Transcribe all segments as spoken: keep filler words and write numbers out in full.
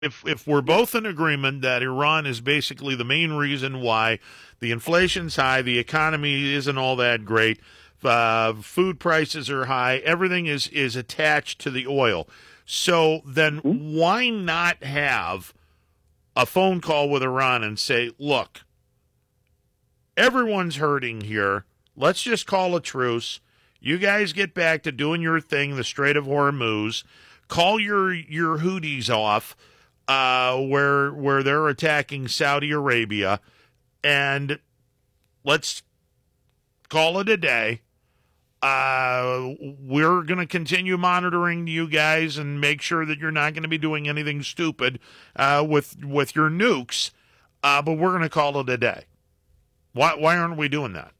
if if we're Yeah. both in agreement that Iran is basically the main reason why the inflation's high, the economy isn't all that great, uh, food prices are high, everything is is attached to the oil. So then, Hmm? why not have a phone call with Iran and say, look, everyone's hurting here. Let's just call a truce. You guys get back to doing your thing, the Strait of Hormuz. Call your your Houthis off, uh, where where they're attacking Saudi Arabia, and let's call it a day. Uh, we're going to continue monitoring you guys and make sure that you're not going to be doing anything stupid uh, with with your nukes. Uh, but we're going to call it a day. Why why aren't we doing that?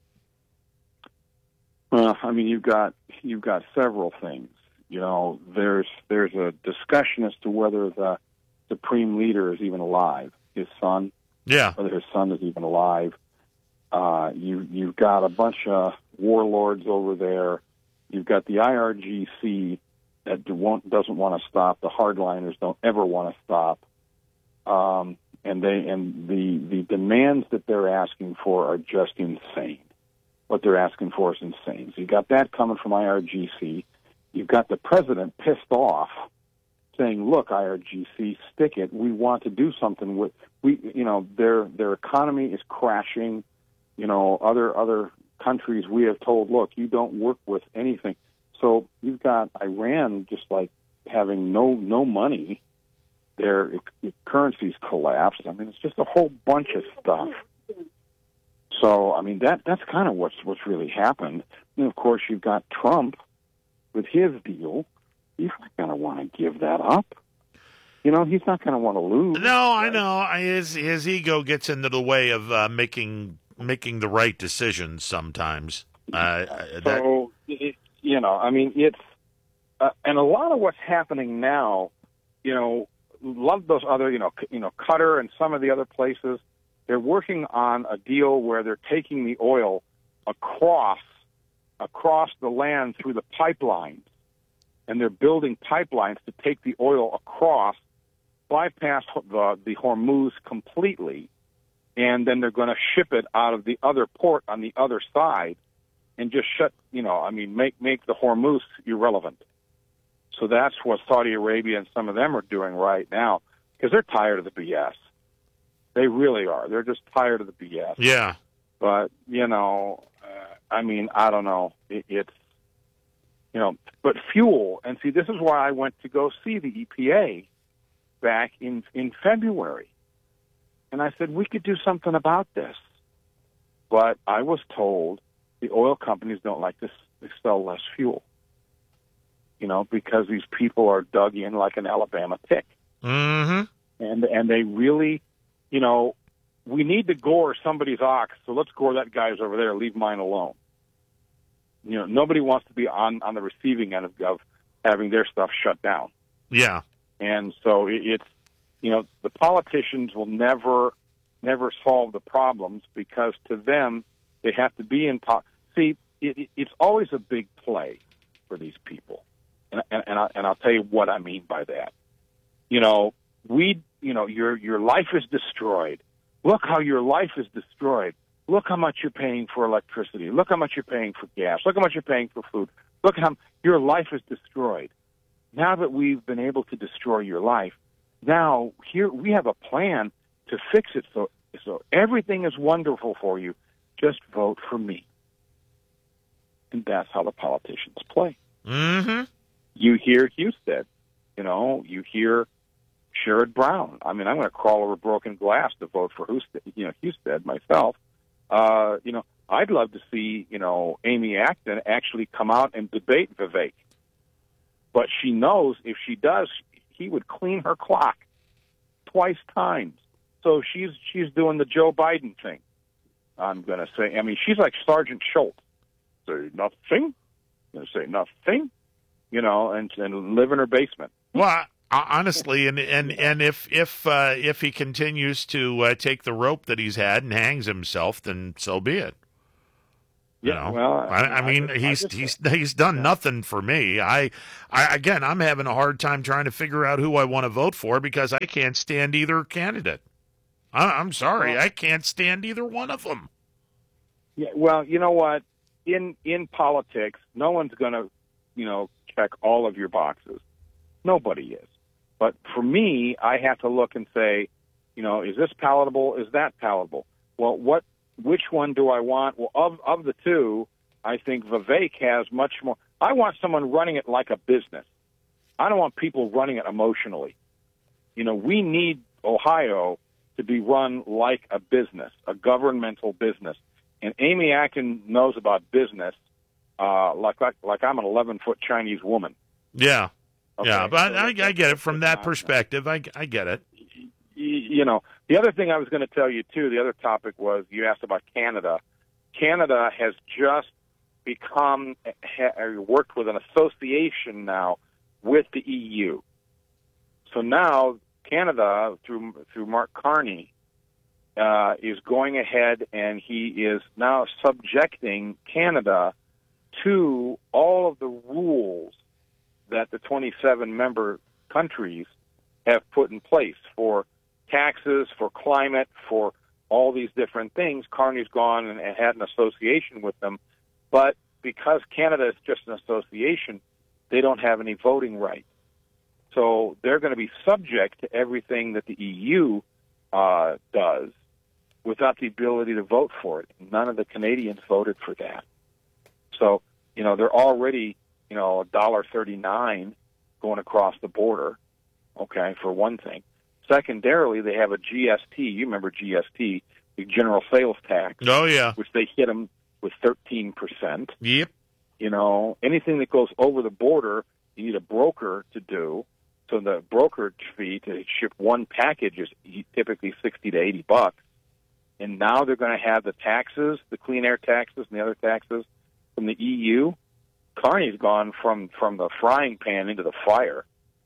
Well, I mean, you've got you've got several things. You know, there's there's a discussion as to whether the supreme leader is even alive, his son, Yeah. whether his son is even alive. Uh, you you've got a bunch of warlords over there. You've got the I R G C that do won't, doesn't want to stop. The hardliners don't ever want to stop. Um, and they and the the demands that they're asking for are just insane. What they're asking for is insane. So you got that coming from I R G C. You've got the president pissed off, saying, "Look, I R G C, stick it. We want to do something with we. You know, their their economy is crashing. You know, other other countries we have told, look, you don't work with anything. So you've got Iran just like having no no money. Their e- currencies collapsed. I mean, it's just a whole bunch of stuff. So, I mean, that that's kind of what's what's really happened. And of course, you've got Trump with his deal. He's not going to want to give that up. You know, he's not going to want to lose. No, I right? know. His his ego gets into the way of uh, making making the right decisions sometimes. Uh, that, So, it, you know, I mean, it's uh, and a lot of what's happening now. You know, love those other, you know, c- you know, Qatar and some of the other places. They're working on a deal where they're taking the oil across across the land through the pipelines, and they're building pipelines to take the oil across, bypass the the Hormuz completely, and then they're going to ship it out of the other port on the other side, and just shut, you know, I mean, make make the Hormuz irrelevant. So that's what Saudi Arabia and some of them are doing right now because they're tired of the B S. They really are. They're just tired of the B S. yeah. But, you know, uh, I mean, I don't know. It, it's, you know, but fuel, and see, this is why I went to go see the E P A back in, in February. And I said, we could do something about this. But I was told the oil companies don't like to s- sell less fuel, you know, because these people are dug in like an Alabama tick. Mm-hmm. And, and they really, you know, we need to gore somebody's ox, so let's gore that guy's over there, leave mine alone. You know, nobody wants to be on, on the receiving end of, of having their stuff shut down. Yeah. And so it, it's, you know, the politicians will never, never solve the problems because to them, they have to be in po- See, it, it, it's always a big play for these people. And, and, and, I, and I'll tell you what I mean by that. You know, we, you know, your your life is destroyed. Look how your life is destroyed. Look how much you're paying for electricity. Look how much you're paying for gas. Look how much you're paying for food. Look how your life is destroyed. Now that we've been able to destroy your life, now here we have a plan to fix it so so everything is wonderful for you. Just vote for me. And that's how the politicians play. Mm-hmm. You hear Husted, you know, you hear Sherrod Brown. I mean, I'm going to crawl over broken glass to vote for Husted, you know, Husted myself. Uh, you know, I'd love to see, you know, Amy Acton actually come out and debate Vivek. But she knows if she does, he would clean her clock twice times. So she's she's doing the Joe Biden thing. I'm going to say, I mean, she's like Sergeant Schultz. Say nothing. Going to say nothing, you know, and and live in her basement. Well, honestly, and and and if if uh, if he continues to uh, take the rope that he's had and hangs himself, then so be it. You Yeah, know, well, I, I I mean, just- I he's just- he's he's done yeah. nothing for me. I, I again, I'm having a hard time trying to figure out who I want to vote for because I can't stand either candidate. I, I'm sorry, Well- I can't stand either one of them. Yeah, well, you know what? In in politics, no one's going to, you know, check all of your boxes. Nobody is. But for me, I have to look and say, you know, is this palatable? Is that palatable? Well, what? Which one do I want? Well, of of the two, I think Vivek has much more. I want someone running it like a business. I don't want people running it emotionally. You know, we need Ohio to be run like a business, a governmental business. And Amy Akin knows about business, uh, like, like like I'm an eleven foot Chinese woman. Yeah, Okay, yeah, but so I, I that's- get it from that's that not- perspective. I, I get it. You know, the other thing I was going to tell you too. The other topic was you asked about Canada. Canada has just become ha, worked with an association now with the E U. So now Canada, through through Mark Carney, uh, is going ahead and he is now subjecting Canada to all of the rules that the twenty-seven member countries have put in place for taxes, for climate, for all these different things. Carney's gone and, and had an association with them, but because Canada is just an association, they don't have any voting rights. So they're going to be subject to everything that the E U uh, does without the ability to vote for it. None of the Canadians voted for that. So, you know, they're already, you know, one dollar thirty-nine going across the border, okay, for one thing. Secondarily, they have a G S T. You remember G S T, the general sales tax, Oh yeah, which they hit them with thirteen percent. yep. You know, anything that goes over the border, you need a broker to do. So the brokerage fee to ship one package is typically sixty to eighty bucks. And now they're going to have the taxes, the clean air taxes and the other taxes from the E U. Carney's gone from, from the frying pan into the fire.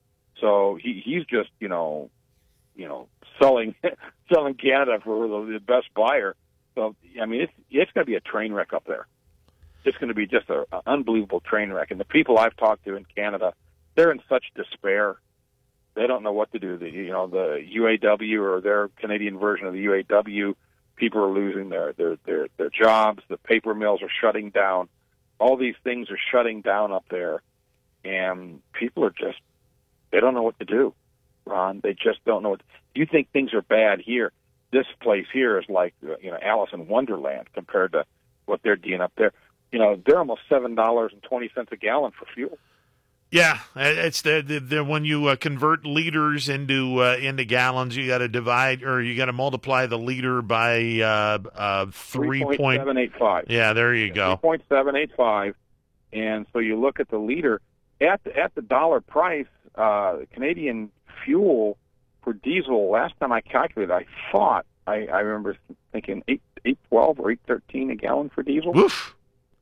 So he, he's just, you know, you know, selling selling Canada for the, the best buyer. So, I mean, it's, it's going to be a train wreck up there. It's going to be just an unbelievable train wreck. And the people I've talked to in Canada, they're in such despair. They don't know what to do. The, you know, the U A W or their Canadian version of the U A W, people are losing their, their, their, their jobs. The paper mills are shutting down. All these things are shutting down up there. And people are just, they don't know what to do, Ron. They just don't know what. You think things are bad here. This place here is like, you know, Alice in Wonderland compared to what they're doing up there. You know, they're almost seven dollars and twenty cents a gallon for fuel. Yeah, it's the, the, the when you uh, convert liters into uh, into gallons, you got to divide or you got to multiply the liter by uh, uh, three point seven eight five. Yeah, there you go. Three point seven eight five, and so you look at the liter at the, at the dollar price. Uh, Canadian fuel for diesel. Last time I calculated, I thought I, I remember thinking eight eight twelve or eight thirteen a gallon for diesel. Woof.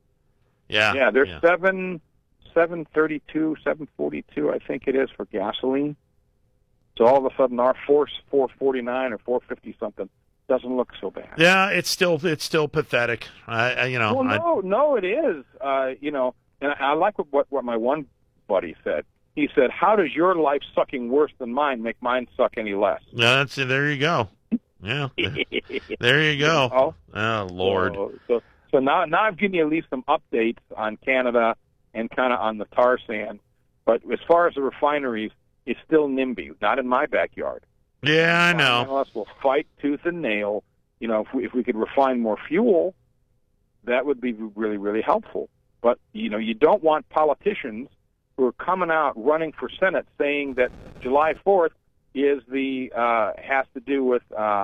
Yeah, Yeah, they're yeah. seven seven thirty two, seven forty two, I think it is for gasoline. So all of a sudden, our four four forty nine or four fifty something doesn't look so bad. Yeah, it's still it's still pathetic. I, I you know. Well, I, no, no, it is. Uh, you know, and I, I like what, what what my one buddy said. He said, "How does your life sucking worse than mine make mine suck any less?" yeah, that's there you go. Yeah, there you go. Oh, Oh Lord. So, so, so now, now I've given you at least some updates on Canada and kind of on the tar sand. But as far as the refineries, it's still NIMBY, not in my backyard. Yeah, I know. Environmentalists will fight tooth and nail. You know, if we, if we could refine more fuel, that would be really, really helpful. But, you know, you don't want politicians who are coming out running for Senate saying that July fourth is the, uh, has to do with, uh,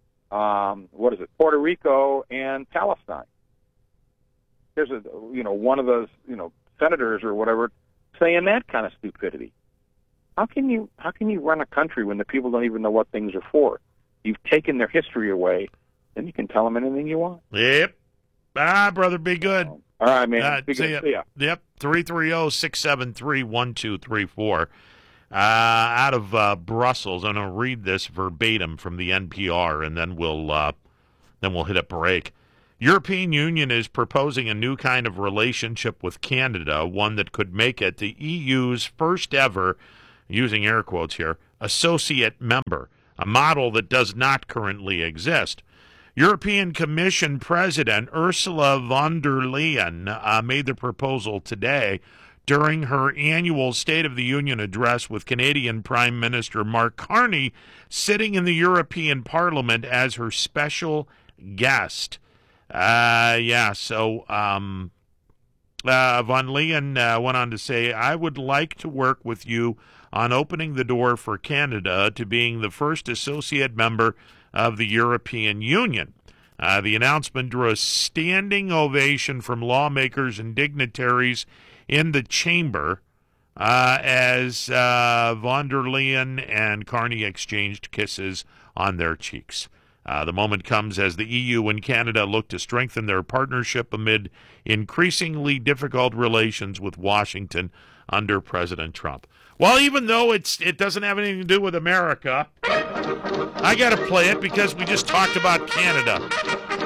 um, what is it, Puerto Rico and Palestine. There's a, you know, one of those, you know, senators or whatever saying that kind of stupidity. How can you, how can you run a country when the people don't even know what things are for? You've taken their history away, then you can tell them anything you want. Yep. Ah, brother, be good. All right, man. Uh, Be good. see ya. See ya. Yep, three three zero, six seven three, one two three four. Uh, out of uh, Brussels, I'm going to read this verbatim from the N P R, and then we'll uh, then we'll hit a break. European Union is proposing a new kind of relationship with Canada, one that could make it the E U's first ever, using air quotes here, associate member, a model that does not currently exist. European Commission President Ursula von der Leyen uh, made the proposal today during her annual State of the Union address, with Canadian Prime Minister Mark Carney sitting in the European Parliament as her special guest. Uh, yeah, so um, uh, von Leyen uh, went on to say, I would like to work with you on opening the door for Canada to being the first associate member of the European Union. Uh, the announcement drew a standing ovation from lawmakers and dignitaries in the chamber uh, as uh, von der Leyen and Carney exchanged kisses on their cheeks. Uh, the moment comes as the E U and Canada look to strengthen their partnership amid increasingly difficult relations with Washington under President Trump. Well, even though it's it doesn't have anything to do with America, I got to play it because we just talked about Canada.